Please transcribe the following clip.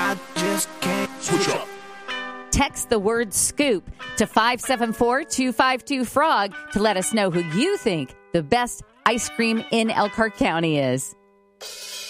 I just can't Switch up. Text the word scoop to 574-252-FROG to let us know who you think the best ice cream in Elkhart County is.